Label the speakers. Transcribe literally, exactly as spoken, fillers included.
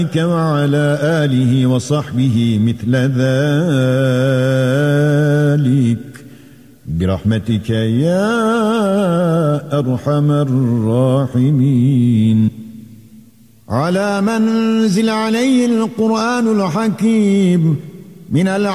Speaker 1: وعلى آله وصحبه مثل ذلك برحمتك يا أرحم الراحمين. على من أنزل عليه القرآن الحكيم من